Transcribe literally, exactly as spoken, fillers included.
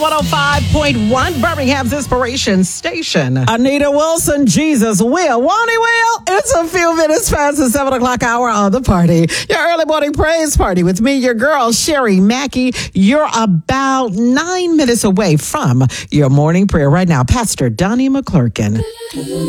one oh five point one, Birmingham's Inspiration Station. Anita Wilson, Jesus will. Won't he will? It's a few minutes past the seven o'clock hour on the party. Your early morning praise party with me, your girl, Sherry Mackey. You're about nine minutes away from your morning prayer right now. Pastor Donnie McClurkin.